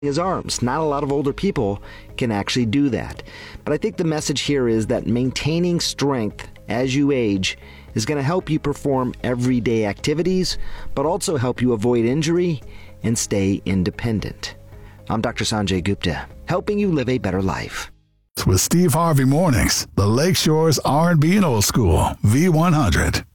his arms. Not a lot of older people can actually do that. But I think the message here is that maintaining strength as you age is going to help you perform everyday activities, but also help you avoid injury and stay independent. I'm Dr. Sanjay Gupta, helping you live a better life. With Steve Harvey Mornings, the Lakeshore's R&B and Old School, V100.